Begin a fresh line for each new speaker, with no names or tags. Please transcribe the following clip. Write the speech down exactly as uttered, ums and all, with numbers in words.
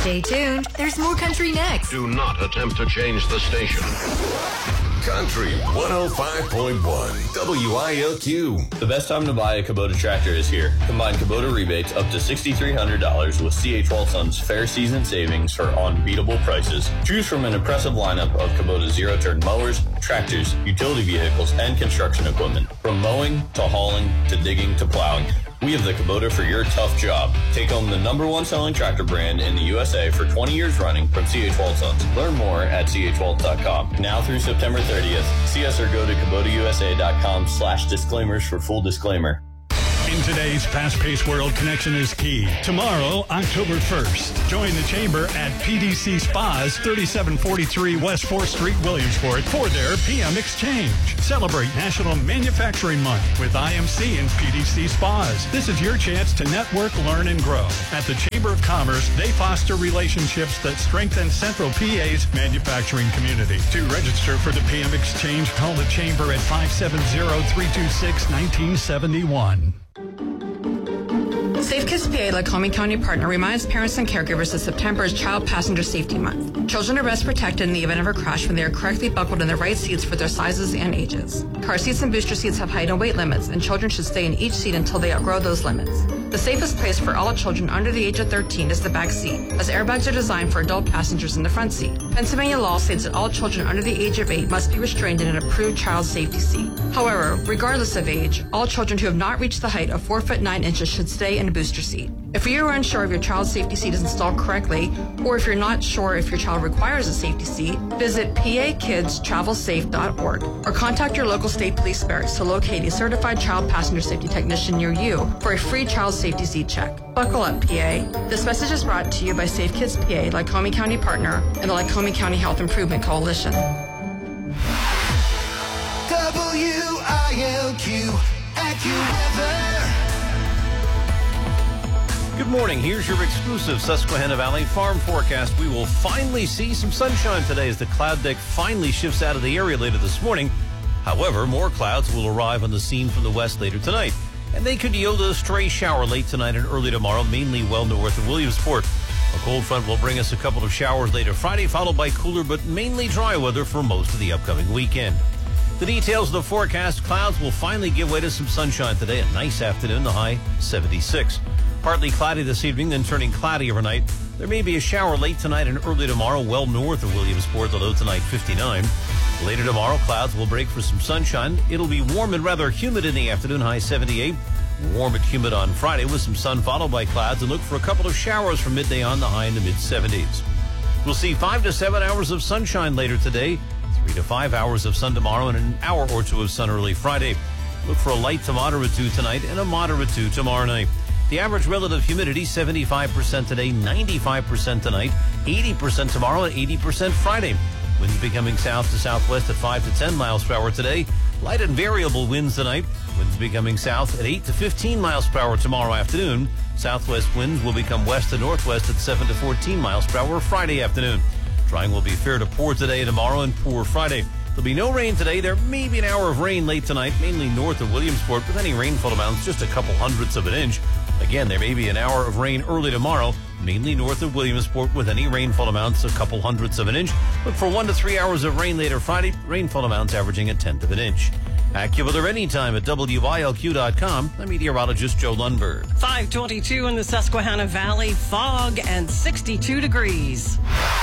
Stay tuned. There's more country next.
Do not attempt to change the station. Country one oh five point one W I L Q.
The best time to buy a Kubota tractor is here. Combine Kubota rebates up to six thousand three hundred dollars with C H Walson's Fair Season Savings for unbeatable prices. Choose from an impressive lineup of Kubota zero-turn mowers, tractors, utility vehicles, and construction equipment. From mowing to hauling to digging to plowing, we have the Kubota for your tough job. Take home the number one selling tractor brand in the U S A for twenty years running from C H Walsons. Learn more at C H Waltz dot com. Now through September thirtieth. See us or go to Kubota U S A dot com slash disclaimers for full disclaimer.
In today's fast-paced world, connection is key. Tomorrow, October first, join the Chamber at P D C Spas, thirty-seven forty-three West fourth Street, Williamsport, for their P M Exchange. Celebrate National Manufacturing Month with I M C and P D C Spas. This is your chance to network, learn, and grow. At the Chamber of Commerce, they foster relationships that strengthen Central P A's manufacturing community. To register for the P M Exchange, call the Chamber at five seven zero, three two six, one nine seven one.
Safe Kids P A, Lycoming County partner, reminds parents and caregivers that September is Child Passenger Safety Month. Children are best protected in the event of a crash when they are correctly buckled in the right seats for their sizes and ages. Car seats and booster seats have height and weight limits, and children should stay in each seat until they outgrow those limits. The safest place for all children under the age of thirteen is the back seat, as airbags are designed for adult passengers in the front seat. Pennsylvania law states that all children under the age of eight must be restrained in an approved child safety seat. However, regardless of age, all children who have not reached the height of four foot nine inches should stay in a booster seat. If you are unsure if your child's safety seat is installed correctly, or if you're not sure if your child requires a safety seat, visit P A kids travel safe dot org or contact your local state police barracks to locate a certified child passenger safety technician near you for a free child safety seat check. Buckle up, P A. This message is brought to you by Safe Kids P A, Lycoming County partner, and the Lycoming County Health Improvement Coalition.
W I L Q, AccuWeather.
Good morning. Here's your exclusive Susquehanna Valley farm forecast. We will finally see some sunshine today as the cloud deck finally shifts out of the area later this morning. However, more clouds will arrive on the scene from the west later tonight, and they could yield a stray shower late tonight and early tomorrow, mainly well north of Williamsport. A cold front will bring us a couple of showers later Friday, followed by cooler but mainly dry weather for most of the upcoming weekend. The details of the forecast: clouds will finally give way to some sunshine today. A nice afternoon, the high seventy-six. Partly cloudy this evening, then turning cloudy overnight. There may be a shower late tonight and early tomorrow, well north of Williamsport, the low tonight fifty-nine. Later tomorrow, clouds will break for some sunshine. It'll be warm and rather humid in the afternoon, high seventy-eight. Warm and humid on Friday with some sun followed by clouds, and look for a couple of showers from midday on, the high in the mid seventies. We'll see five to seven hours of sunshine later today, three to five hours of sun tomorrow, and an hour or two of sun early Friday. Look for a light to moderate dew tonight and a moderate dew tomorrow night. The average relative humidity, seventy-five percent today, ninety-five percent tonight, eighty percent tomorrow, and eighty percent Friday. Winds becoming south to southwest at five to ten miles per hour today. Light and variable winds tonight. Winds becoming south at eight to fifteen miles per hour tomorrow afternoon. Southwest winds will become west to northwest at seven to fourteen miles per hour Friday afternoon. Drying will be fair to poor today and tomorrow, and poor Friday. There'll be no rain today. There may be an hour of rain late tonight, mainly north of Williamsport, with any rainfall amounts just a couple hundredths of an inch. Again, there may be an hour of rain early tomorrow, mainly north of Williamsport, with any rainfall amounts a couple hundredths of an inch. Look for one to three hours of rain later Friday, rainfall amounts averaging a tenth of an inch. AccuWeather anytime at W I L Q dot com. I'm meteorologist Joe Lundberg.
five twenty-two in the Susquehanna Valley, fog and sixty-two degrees.